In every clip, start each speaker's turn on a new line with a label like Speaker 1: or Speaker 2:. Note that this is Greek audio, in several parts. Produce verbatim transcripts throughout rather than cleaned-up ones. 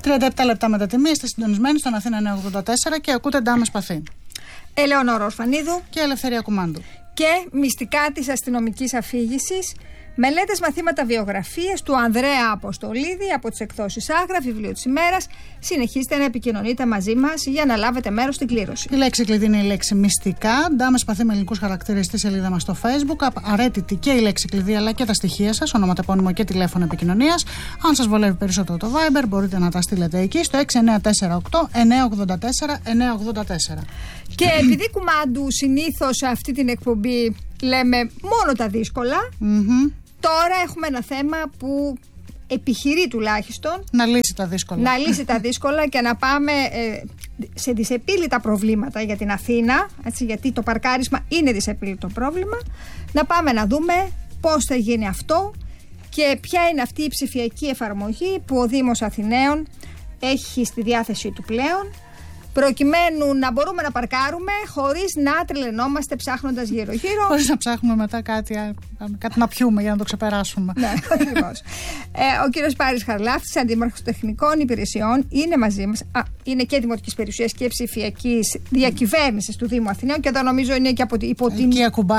Speaker 1: τριάντα επτά λεπτά μετά τη μία είστε συντονισμένοι στον Αθήνα εννιακόσια ογδόντα τέσσερα και ακούτε Ντάμε Σπαθή.
Speaker 2: Ελεονόρα Ορφανίδου
Speaker 1: και Ελευθερία Κουμάντου.
Speaker 2: Και μυστικά της αστυνομικής αφήγησης. Μελέτες, μαθήματα, βιογραφίες του Ανδρέα Αποστολίδη από τις εκδόσεις Άγρα, βιβλίο της ημέρας. Συνεχίστε να επικοινωνείτε μαζί μας για να λάβετε μέρος στην κλήρωση.
Speaker 1: Η λέξη κλειδί είναι η λέξη μυστικά. Ντάμε Σπαθή με ελληνικούς χαρακτήρες στη σελίδα μας στο Facebook. Απαραίτητη και η λέξη κλειδί αλλά και τα στοιχεία σας, ονοματεπώνυμο και τηλέφωνο επικοινωνίας. Αν σας βολεύει περισσότερο το Viber, μπορείτε να τα στείλετε εκεί στο έξι εννιά τέσσερα οκτώ εννιά ογδόντα τέσσερα εννιά ογδόντα τέσσερα.
Speaker 2: Και επειδή, Κουμάντου, συνήθως σε αυτή την εκπομπή λέμε μόνο τα δύσκολα.
Speaker 1: Mm-hmm.
Speaker 2: Τώρα έχουμε ένα θέμα που επιχειρεί τουλάχιστον
Speaker 1: να λύσει τα δύσκολα.
Speaker 2: Να λύσει τα δύσκολα και να πάμε ε, σε δυσεπίλητα προβλήματα για την Αθήνα, έτσι, γιατί το παρκάρισμα είναι δυσεπίλητο πρόβλημα. Να πάμε να δούμε πώς θα γίνει αυτό και ποια είναι αυτή η ψηφιακή εφαρμογή που ο Δήμος Αθηναίων έχει στη διάθεσή του πλέον, προκειμένου να μπορούμε να παρκάρουμε χωρίς να τρελαινόμαστε ψάχνοντας γύρω-γύρω.
Speaker 1: Χωρίς να ψάχνουμε μετά κάτι, κάτι να πιούμε για να το ξεπεράσουμε.
Speaker 2: Ναι, ακριβώς. ε, ο κύριος Πάρης Χαρλάφτης, αντίμαρχος τεχνικών υπηρεσιών, είναι μαζί μας. Α, είναι και δημοτικής περιουσίας και ψηφιακής διακυβέρνησης του Δήμου Αθηναίων και εδώ νομίζω είναι και από την, υπό την,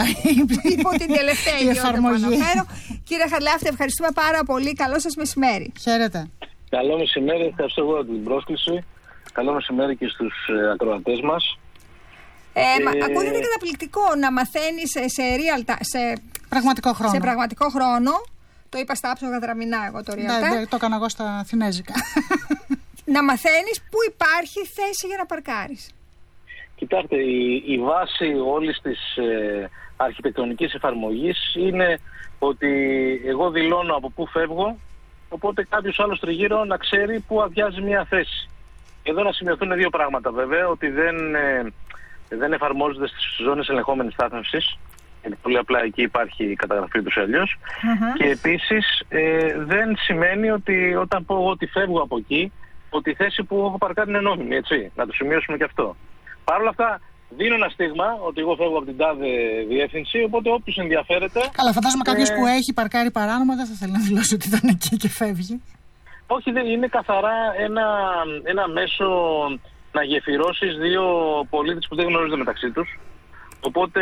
Speaker 2: υπό την τελευταία ιδιότητα που αναφέρω. Κύριε Χαρλάφτη, ευχαριστούμε πάρα πολύ. Καλό σας μεσημέρι.
Speaker 1: Χαίρετε.
Speaker 3: Καλό μεσημέρι, ευχαριστώ εγώ την πρόσκληση. Καλό μεσημέρι και στους ε, ακροατές μας.
Speaker 2: Ε, ε, μα, ακούγεται καταπληκτικό να μαθαίνεις σε, σε, real, σε,
Speaker 1: πραγματικό χρόνο.
Speaker 2: σε πραγματικό χρόνο. Το είπα στα άψογα δραμηνά εγώ το real time.
Speaker 1: Ναι, το έκανα εγώ στα αθηνέζικα.
Speaker 2: Να μαθαίνεις πού υπάρχει θέση για να παρκάρεις.
Speaker 3: Κοιτάξτε, η, η βάση όλης της ε, αρχιτεκτονικής εφαρμογής είναι ότι εγώ δηλώνω από πού φεύγω, οπότε κάποιος άλλος τριγύρω να ξέρει πού αδειάζει μια θέση. Εδώ να σημειωθούν δύο πράγματα βέβαια, ότι δεν, ε, δεν εφαρμόζονται στις ζώνες ελεγχόμενης στάθμευσης, γιατί πολύ απλά εκεί υπάρχει η καταγραφή τους αλλιώς. Uh-huh. Και επίσης ε, δεν σημαίνει ότι όταν πω εγώ ότι φεύγω από εκεί, ότι η θέση που έχω παρκάρει είναι νόμιμη, έτσι, να το σημειώσουμε και αυτό. Παρ' όλα αυτά δίνω ένα στίγμα ότι εγώ φεύγω από την τάδε διεύθυνση, οπότε όποιος ενδιαφέρεται...
Speaker 1: Καλά, φαντάζομαι ε... κάποιος που έχει παρκάρει παράνομα δεν θα θέλει να δηλώσει ότι ήταν εκεί και φεύγει.
Speaker 3: Όχι, δεν είναι καθαρά ένα, ένα μέσο να γεφυρώσεις δύο πολίτες που δεν γνωρίζονται μεταξύ τους. Οπότε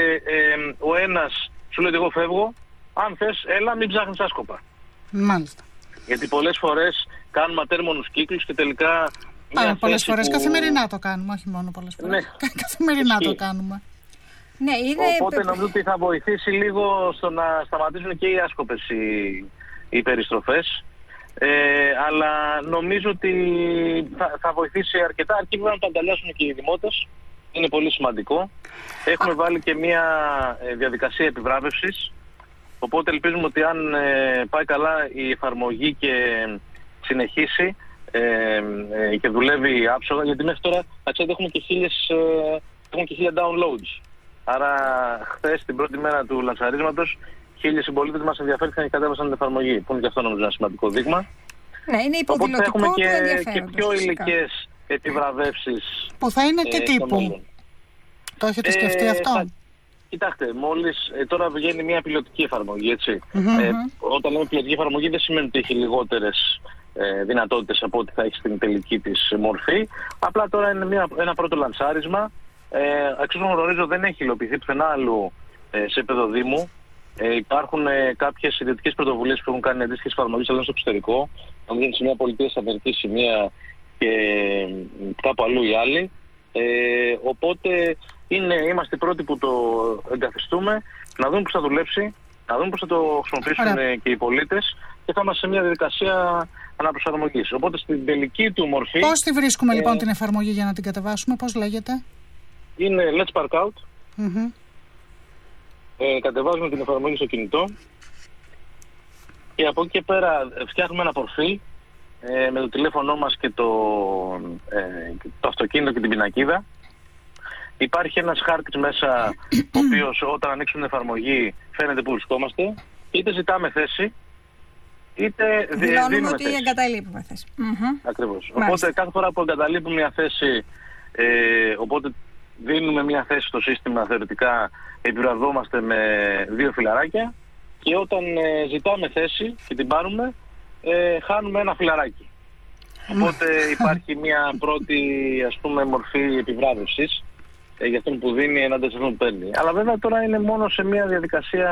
Speaker 3: ε, ο ένας σου λέει ότι εγώ φεύγω, αν θες έλα μην ψάχνεις άσκοπα.
Speaker 1: Μάλιστα.
Speaker 3: Γιατί πολλές φορές κάνουμε ατέρμονους κύκλους και τελικά...
Speaker 1: Άρα πολλές φορές, που... καθημερινά το κάνουμε, όχι μόνο πολλές φορές. Ναι. Καθημερινά το κάνουμε.
Speaker 2: Ναι, είναι...
Speaker 3: Οπότε νομίζω ότι θα βοηθήσει λίγο στο να σταματήσουν και οι άσκοπες οι, οι περιστροφές. Ε, αλλά νομίζω ότι θα, θα βοηθήσει αρκετά, αρκεί να το αγκαλιάσουν και οι δημότες. Είναι πολύ σημαντικό. Έχουμε βάλει και μια ε, διαδικασία επιβράβευσης, οπότε ελπίζουμε ότι αν ε, πάει καλά η εφαρμογή και συνεχίσει ε, ε, και δουλεύει άψογα, γιατί μέχρι τώρα ξέρετε, έχουμε και χίλιες, ε, έχουμε και χίλια downloads. Άρα χθες την πρώτη μέρα του λανσαρίσματος χίλιοι συμπολίτες μας ενδιαφέρθηκαν και κατέβασαν την εφαρμογή, που είναι και αυτό νομίζω ένα σημαντικό δείγμα.
Speaker 2: Ναι, είναι υποδηλωτικό.
Speaker 3: Οπότε έχουμε και, και πιο υλικές επιβραβεύσεις.
Speaker 1: Που θα είναι και τύπου. Το έχετε σκεφτεί ε, αυτό? Θα,
Speaker 3: κοιτάξτε, μόλις ε, τώρα βγαίνει μια πιλωτική εφαρμογή, έτσι.
Speaker 1: Mm-hmm.
Speaker 3: Ε, όταν λέμε πιλωτική εφαρμογή δεν σημαίνει ότι έχει λιγότερες ε, δυνατότητες από ό,τι θα έχει στην τελική της μορφή. Απλά τώρα είναι μια, ένα πρώτο λανσάρισμα. Ε, εξ όσων γνωρίζω δεν έχει υλοποιηθεί πουθενά άλλου ε, σε επίπεδο Δήμου. Ε, υπάρχουν ε, κάποιες ιδιωτικές πρωτοβουλίες που έχουν κάνει αντίστοιχες εφαρμογές αλλά στο εξωτερικό. Αν γίνει σε μια πολιτεία σταθερική σημεία και ε, κάπου αλλού οι άλλοι. Ε, οπότε είναι, είμαστε οι πρώτοι που το εγκαθιστούμε, να δούμε πώς θα δουλέψει, να δούμε πώς θα το χρησιμοποιήσουν ε, και οι πολίτες και θα είμαστε σε μια διαδικασία αναπροσαρμογής. Οπότε στην τελική του μορφή...
Speaker 1: Πώς τη βρίσκουμε ε, λοιπόν την εφαρμογή για να την κατεβάσουμε, πώς λέγεται?
Speaker 3: Είναι Let's Park Out.
Speaker 1: Mm-hmm.
Speaker 3: Ε, κατεβάζουμε την εφαρμογή στο κινητό και από εκεί και πέρα φτιάχνουμε ένα προφίλ ε, με το τηλέφωνό μας και το, ε, το αυτοκίνητο και την πινακίδα. Υπάρχει ένας χάρτης μέσα ο οποίος όταν ανοίξουμε την εφαρμογή φαίνεται που βρισκόμαστε, είτε ζητάμε θέση είτε
Speaker 2: δηλώνουμε ότι θέση. Εγκαταλείπουμε θέση. Mm-hmm.
Speaker 3: Ακριβώς.
Speaker 2: Μάλιστα.
Speaker 3: Οπότε κάθε φορά που εγκαταλείπουμε μια θέση ε, οπότε δίνουμε μια θέση στο σύστημα, θεωρητικά επιβραβευόμαστε με δύο φιλαράκια και όταν ε, ζητάμε θέση και την πάρουμε, ε, χάνουμε ένα φιλαράκι. Οπότε υπάρχει μια πρώτη, ας πούμε, μορφή επιβράβευσης ε, για αυτόν που δίνει εναντίον σε αυτόν που παίρνει. Αλλά βέβαια τώρα είναι μόνο σε μια διαδικασία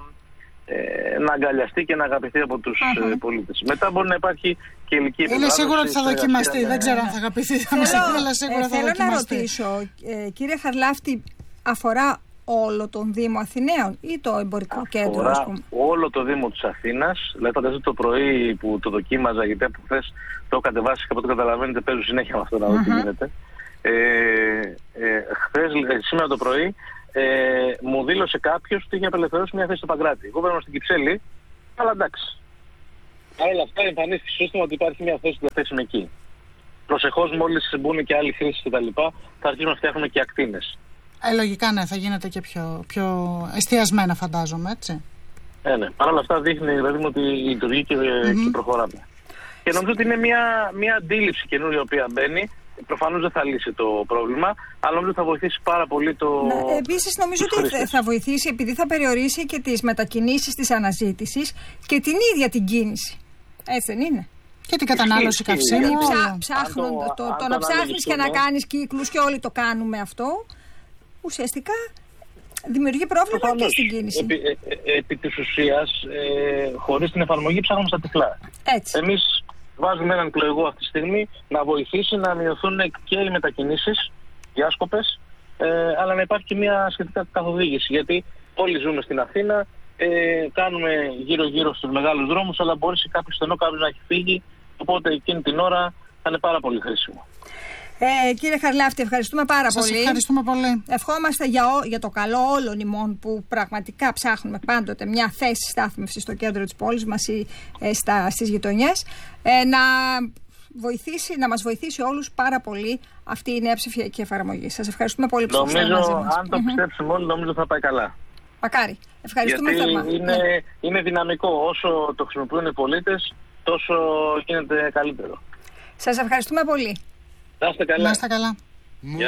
Speaker 3: ε, να αγκαλιαστεί και να αγαπηθεί από τους uh-huh. ε, πολίτες. Μετά μπορεί να υπάρχει και ηλική επιβράβευση.
Speaker 1: Είναι σίγουρο ότι θα δοκιμαστεί. Ε, δεν ξέρω αν θα αγαπηθεί.
Speaker 2: Θέλω, ε, θέλω να ρωτήσω, ε, κύριε Χαρλάφτη, αφορά όλο τον Δήμο Αθηναίων ή το εμπορικό
Speaker 3: αφορά
Speaker 2: κέντρο, ας πούμε?
Speaker 3: Όλο το Δήμο της Αθήνας. Δηλαδή, φανταστείτε το πρωί που το δοκίμαζα, γιατί από χθες το έχω κατεβάσει και από ό,τι καταλαβαίνετε παίζω συνέχεια με αυτό να δω τι γίνεται. Ε, ε, χθες, σήμερα το πρωί, ε, μου δήλωσε κάποιος ότι είχε απελευθερώσει μια θέση στο Παγκράτη. Εγώ πρέπει στην Κυψέλη, αλλά εντάξει. Παρ' όλα αυτά εμφανίστηκε στο σύστημα ότι υπάρχει μια θέση διαθέσιμη εκεί. Προσεχώς, μόλις μπουν και άλλοι χρήσεις κτλ., θα αρχίσουμε να φτιάχνουμε και ακτίνες.
Speaker 1: Ε, λογικά ναι, θα γίνεται και πιο, πιο εστιασμένα, φαντάζομαι, έτσι.
Speaker 3: Ε, ναι. Παρ' όλα αυτά δείχνει δηλαδή ότι λειτουργεί και, mm-hmm. και προχωράμε. Και νομίζω ότι είναι μια, μια αντίληψη καινούργια η οποία μπαίνει. Προφανώς δεν θα λύσει το πρόβλημα, αλλά νομίζω ότι θα βοηθήσει πάρα πολύ το.
Speaker 2: Ναι, επίσης, νομίζω ότι χρήστες. θα βοηθήσει επειδή θα περιορίσει και τις μετακινήσεις της αναζήτησης και την ίδια την κίνηση. Έτσι δεν είναι?
Speaker 1: Και την κατανάλωση καυσίμου.
Speaker 2: Ψά, ψάχνουν το, το, το, το να ψάχνεις και να κάνεις κύκλους και όλοι το κάνουμε αυτό. Ουσιαστικά δημιουργεί πρόβλημα Προφανώς. και στην κίνηση.
Speaker 3: Επί, ε, ε, επί της ουσίας, ε, χωρίς την εφαρμογή ψάχνουμε στα τυφλά.
Speaker 2: Έτσι.
Speaker 3: Εμείς βάζουμε έναν εκλογικό αυτή τη στιγμή να βοηθήσει να μειωθούν και οι μετακινήσεις, οι άσκοπες, ε, αλλά να υπάρχει και μια σχετικά καθοδήγηση. Γιατί όλοι ζούμε στην Αθήνα, ε, κάνουμε γύρω-γύρω στους μεγάλους δρόμους, αλλά μπορεί σε κάποιο στενό κάποιος να έχει φύγει, οπότε εκείνη την ώρα θα είναι πάρα πολύ χρήσιμο.
Speaker 2: Ε, κύριε Χαρλάφτη, ευχαριστούμε πάρα
Speaker 1: Σας
Speaker 2: πολύ.
Speaker 1: ευχαριστούμε πολύ.
Speaker 2: Ευχόμαστε για, ο, για το καλό όλων ημών που πραγματικά ψάχνουμε πάντοτε μια θέση στάθμευσης στο κέντρο της πόλης μας ή ε, στα, στις γειτονιές, ε, να, βοηθήσει, να μας βοηθήσει όλους πάρα πολύ αυτή η νέα ψηφιακή εφαρμογή. Σας ευχαριστούμε πολύ που ήσασταν μαζί μας.
Speaker 3: Αν το πιστέψουμε όλοι, νομίζω θα πάει καλά.
Speaker 2: Μακάρι. Ευχαριστούμε
Speaker 3: Γιατί
Speaker 2: θερμά.
Speaker 3: Είναι, ναι. είναι δυναμικό. Όσο το χρησιμοποιούν οι πολίτες, τόσο γίνεται καλύτερο.
Speaker 2: Σας ευχαριστούμε πολύ.
Speaker 3: Να είστε καλά.
Speaker 1: Να είστε καλά.